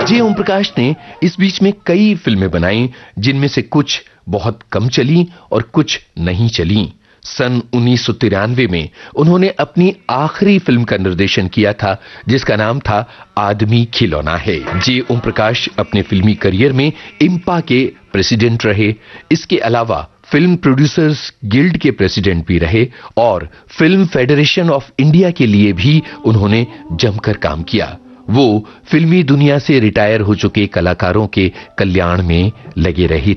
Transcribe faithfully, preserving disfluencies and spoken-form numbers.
जे ओम प्रकाश ने इस बीच में कई फिल्में बनाई, जिनमें से कुछ बहुत कम चली और कुछ नहीं चली। सन उन्नीस सौ तिरानवे में उन्होंने अपनी आखिरी फिल्म का निर्देशन किया था, जिसका नाम था आदमी खिलौना है। जे ओम प्रकाश अपने फिल्मी करियर में इम्पा के प्रेसिडेंट रहे। इसके अलावा फिल्म प्रोड्यूसर्स गिल्ड के प्रेसिडेंट भी रहे और फिल्म फेडरेशन ऑफ इंडिया के लिए भी उन्होंने जमकर काम किया। वो फिल्मी दुनिया से रिटायर हो चुके कलाकारों के कल्याण में लगे रहे